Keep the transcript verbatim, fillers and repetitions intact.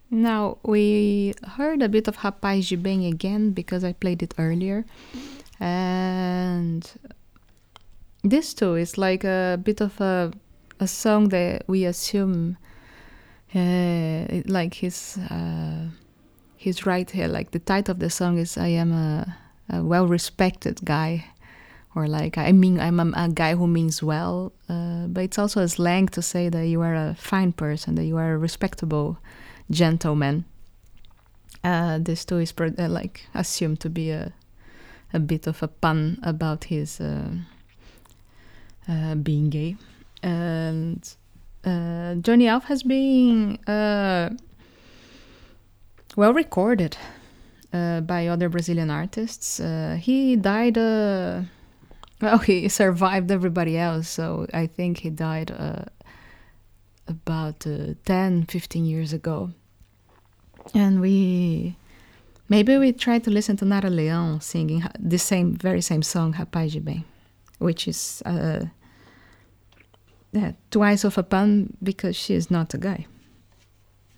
Now, we heard a bit of Rapaz de Bem again because I played it earlier. And this too is like a bit of a, a song that we assume, uh, like his, uh, his right here, like the title of the song is I am a, a well respected guy. Or like I mean, I'm a, a guy who means well, uh, but it's also a slang to say that you are a fine person, that you are a respectable gentleman. Uh, this too is uh, like assumed to be a a bit of a pun about his uh, uh, being gay, and uh, Johnny Alf has been uh, well recorded uh, by other Brazilian artists. Uh, he died. Uh, Well, he survived everybody else, so I think he died uh, about uh, ten, fifteen years ago. And we. Maybe we try to listen to Nara Leão singing the same, very same song, Rapaz de Bem, which is uh, yeah, twice of a pun because she is not a guy.